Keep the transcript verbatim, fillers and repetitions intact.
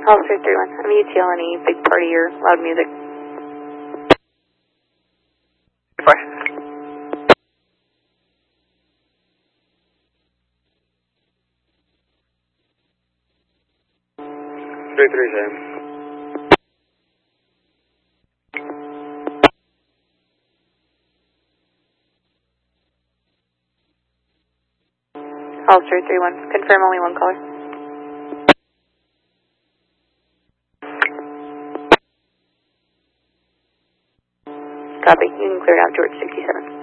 Hollister three one, I'm U T L, any big party or loud music. Bye. three three zero. Hollister three one, confirm only one caller. Copy, you can clear it out, George sixty-seven.